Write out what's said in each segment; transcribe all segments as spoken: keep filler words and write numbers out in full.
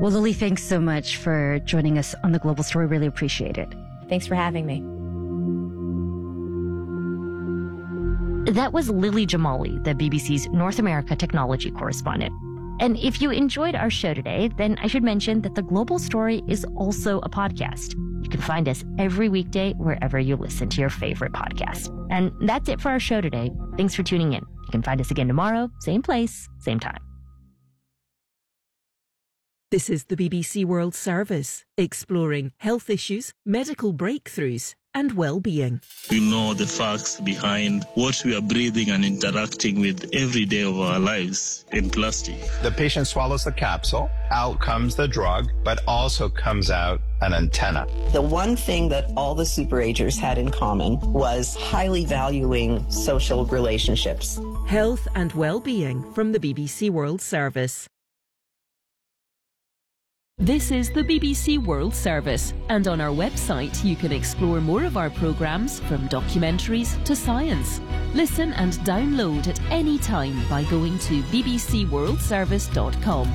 Well, Lily, thanks so much for joining us on The Global Story. Really appreciate it. Thanks for having me. That was Lily Jamali, the B B C's North America technology correspondent. And if you enjoyed our show today, then I should mention that The Global Story is also a podcast. You can find us every weekday wherever you listen to your favorite podcast. And that's it for our show today. Thanks for tuning in. You can find us again tomorrow, same place, same time. This is the B B C World Service, exploring health issues, medical breakthroughs, and well-being. We know the facts behind what we are breathing and interacting with every day of our lives in plastic. The patient swallows the capsule, out comes the drug, but also comes out an antenna. The one thing that all the superagers had in common was highly valuing social relationships. Health and well-being from the B B C World Service. This is the B B C World Service, and on our website you can explore more of our programmes, from documentaries to science. Listen and download at any time by going to b b c world service dot com.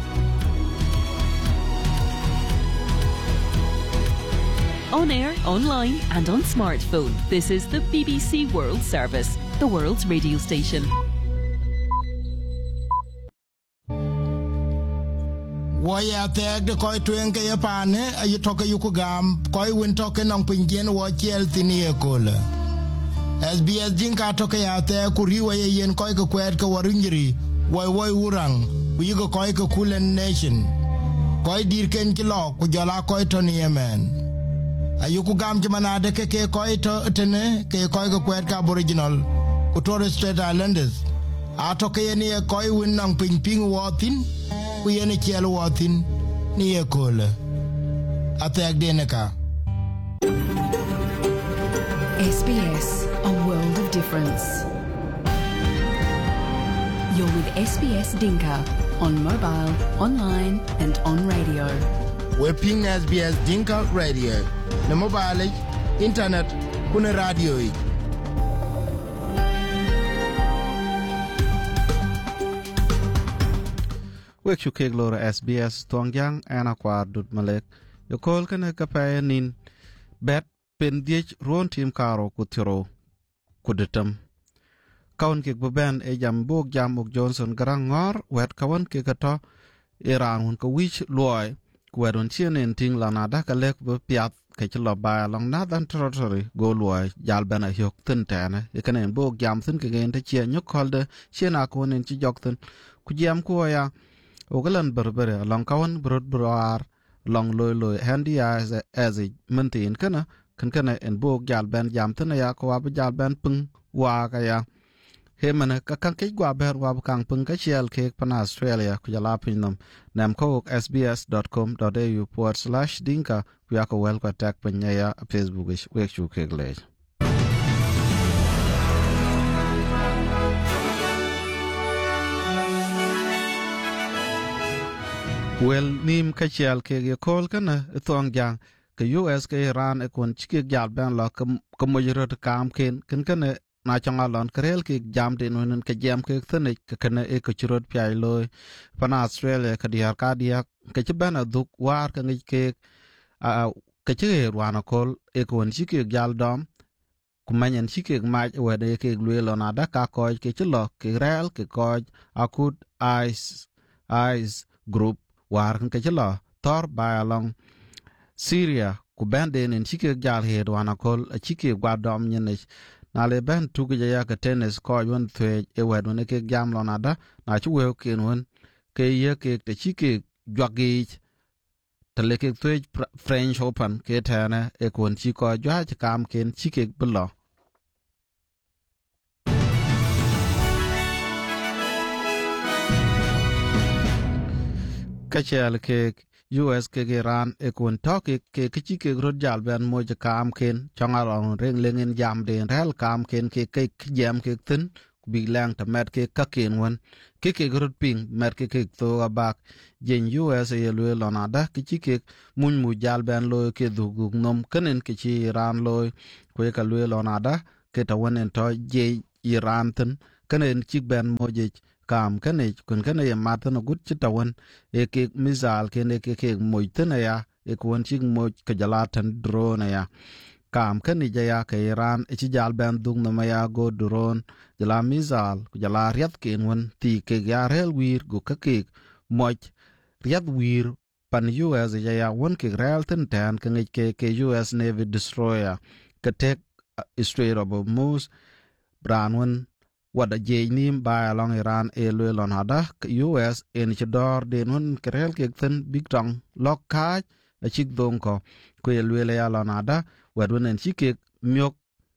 On air, online and on smartphone, this is the B B C World Service, the world's radio station. Waya tag de koi tuen ke yapane ayi toke yukugam koi win toke nong pinjen wo chel tini ekola. S B S Dinka toke ya te kuri waya yen koi ke kwet ke warinjiri wai wai urang uyigo koi ke Kulin Nation koi dir ken kilo kujala koi toni yemen ayukugam jmanade ke ke koi to tene ke koi ke kwet ka Aboriginal ku Torres Strait Islanders a toke yeni koi win nong pin ping watin we any chelo watin ni ekola attack deneka. S B S, a world of difference. You're with S B S Dinka on mobile, online and on radio. We ping S B S Dinka radio, na mobile, internet, kuna radio. Wek chukeg lora S B S tuangyang ana kwa dut malek yokol kene kapaya nin bet pen diech ruon tim karo kutiro kuditam kaun kik buben e jam buk jam uk Johnson garang ngor wet kawan kik ato iran hun ka wich luoy kwedun chien ting lanada ka lek bu piat ka chilo ba long northern territory go luoy jal bena yok tin tane ikane buk jam tin kegen te chien nyok kolde chien akon en chi jok tin ku jam ko ya Ogalan berbere along kawan berut berar long loy loy handy as as a mentin kana kan kana en bog jal ben jam tana ya ko ab jal ben pung wa ka ya he mana ka kan ke gwa ber wa kang pung ka chel ke pan Australia ku jala pinam nam ko s b s dot com dot a u forward slash dinka ku ya ko wel ko tak panya ya Facebook ish we chu ke gle Well, nim kachial ke ye kol kana thong jang ke U S ke Iran e kon chike jal ben la kam kamojrot kam ken ken kana na changa lon krel ke jam de non ke jam ke thne ke kana e ko chirot pyai loy pan Australia ke dia ka dia ke ben aduk war ke ngi ke a ke che wana kol e kon chike jal dom kumanyan chike ma we de ke lwe lona da ka ko ke chlo ke rel ke ko akut ice ice group war kan kachila tor by along Syria ku benden in chike gal he wana kol a chike gwadom nyene na le ben tuge ya ka tennis ko yon thwe e wedun ke gam lonada na chuwe ken won ke ye ke te chike jwagi tele ke thwe French Open ke tane e kon chiko jwa kam ken chike bulo kachel ke U S ke Iran e kun toke ke kichi ke rod jal ben mo je kam ken changalong reng lengen jam den rel kam ken ke ke jam ke tin bi lang ta met ke ka ken won ke ke rod ping met ke ke to abak jen U S e le lonada kichi ke mun mu jal ben lo ke du gu nom kenen kichi Iran lo ko ka le lonada ke ta wonen to je Iran tin kenen chik ben mo je kam kane kun kane ya matan gut chitawan e ke mizal kene ke ke moitena ya e kun ching mo ka jalatan drone ya kam kane jaya ka Iran e jal ban dung na maya go drone jala mizal ku jala riat ken won ti ke ya rel wir go ka ke moch riat wir pan U S jaya won ke rel ten tan ke ke ke U S Navy destroyer ka tek Strait of Hormuz branwen wada jeynim ba along Iran e lwe lon hada U S en chidor denun kerel kekten big tong lok kaj a chik dong ko kwe lwe le lon hada wadwen en chikek myok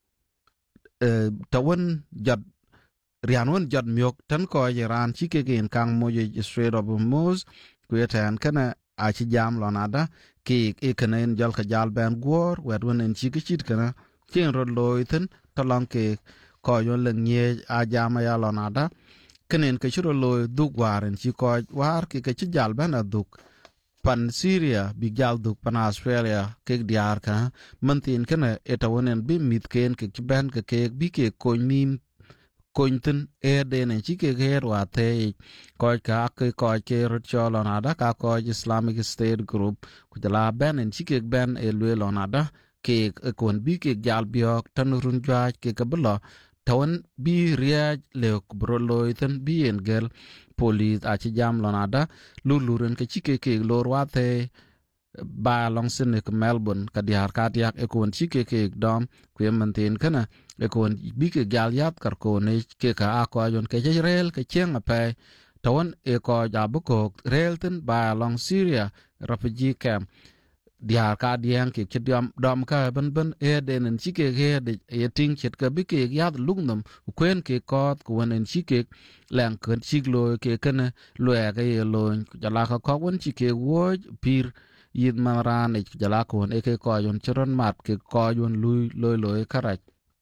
tawon jad rianwen jad myok tan ko Iran chikek en kang moye Strait of Hormuz kwe tan kana a chi jam lon hada ke e kana en jal ka jal ben gwor wadwen en chikechit kana chen rod loy ten talang ke ko yon leng nye a jama ya lonada kenen ke chiro loy duk waren chi ko war ke ke jal ban aduk pan Syria bi jal duk pan Australia ke diar ka mantin kana etawonen bi mit ken ke ban ke ke bi ke ko nim kointen e de ne chi ke her wa te ko ka ke ko ke ro cholonada ka ko Islamic State group ku jala ban en chi ke ban e lwe lonada ke kon bi ke jal biok tan run jwa ke kabla tawon bi riaj le bro loiten bi en gel police a ci jam lonada luluren ke chike ke lor wate ba long sin ke Melbourne ka diar ka diak e kon chike ke dom ku manten kana e kon bi ke jal yat kar ko ne ke ka ko yon ke rel ke cheng ape tawon e ko jabu ko relten ba long Syria refugee camp diar ka diang ke chdiam dom ka ban ban e den chike he de e ting chet ka bi ke yad lungnam kwen ke kot ko wen chike lang kan chiglo ke kana lo ya ke lo jala ka ko wen chike wo pir yid maran e jala ko e ke ko yon chron mat ke ko yon lui loy loy karaj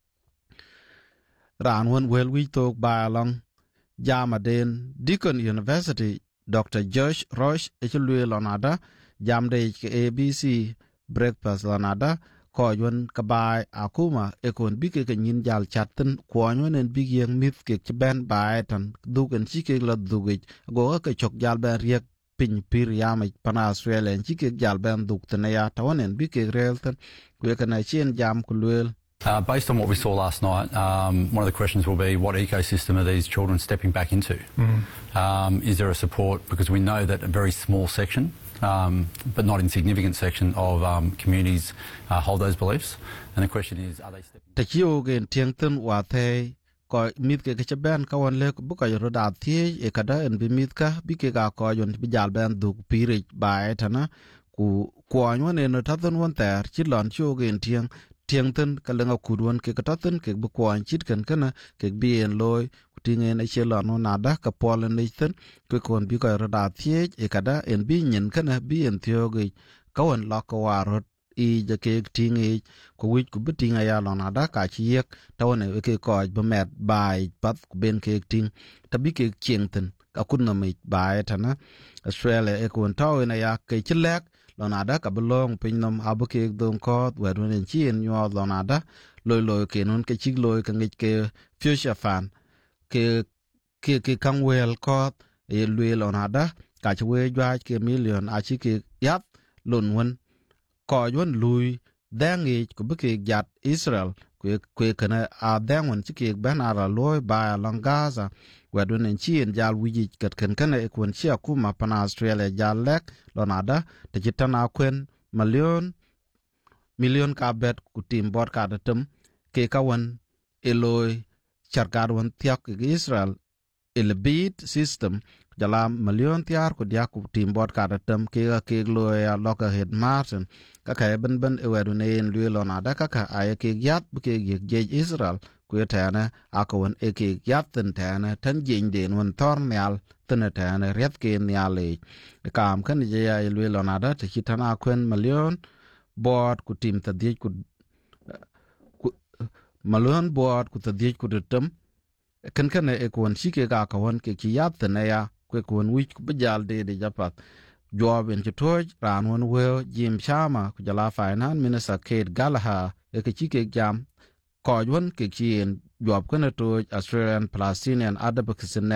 ran won wel wi tok ba long jama den Deakin University Doctor Josh Roche e chulwe lonada jam de A B C breakfast lanada ko yon kabai akuma e kon bi ke nyin jal chatten ko yon en bi yeng mit ke ben bai tan du ken chi ke la du ge go ke chok jal ben riek pin pir yama pana Australia chi ke jal ben du tne ya tawon en bi ke rel tan ko ke na chen jam ku lwel. Uh, based on what we saw last night, um, one of the questions will be what ecosystem are these children stepping back into? Mm. Um, is there a support? Because we know that a very small section, um, but not insignificant section of um, communities uh, hold those beliefs. And the question is, are they stepping back? Tachiyo gen tiangten wa the ko mit ke ke ben ka won le bu ka ro da thi e kada en bi mit ka bi ke ga ko yon bi jal ben du piri ba etana ku ko yon en ta ton won ter chi lon chu gen tiang tiang ten ka lenga kudwan ke kataten ke bu kwan chit kan kana ke bien loy kutingen e chelo no nada ka polen niten ke kon bi ka rada tie e kada en bi nyen kana bi en thioge kawan la ka warot i je ke tingi ko wich ku bitinga ya lo nada ka chiek tawne ke ko ba met bai pat ku ben ke ting tabi ke chiengten ka kunna mit bai tana Australia e kon taw na ya ke chilek lonada ka belong pinom abuke dong kot wedun en chin yo lonada loy loy ke non ke chig loy ka ngik ke future fan ke ke ke kang wel kot e lwe lonada ka chwe jwa ke million a chi ke yap lon won ko yon lui dang e ku buke jat Israel ku ku kana a dang won chi ke ban ara loy ba long Gaza wedun en chin jal wiji kat kan kana e kun chi akuma pana Australia jal lek lonada te chitana kwen million million ka bet ku tim bot ka datum ke kawan eloy charkar won tiak Israel elbit system jala million tiar ku dia ku tim bot ka datum ke ke loy loka head martin ka ka ben ben e wedun en lwe lonada ka ka ay ke yat ke ge Israel ku tana akon e ke yatten tana tan jing den won tornal tana tana ret ke nyale kam kan je ya lwe lonada te kitana kwen million bot ku tim ta di ku million bot ku ta di ku detem kan kan e kon shike ga ka won ke ki yatten ya ku kon wich ku bjal de de japat job en toj ran won we jim chama ku jala finance minister Kate Gallagher e ke chike jam ko yon ke chien job kana to Australian Palestinian Advocacy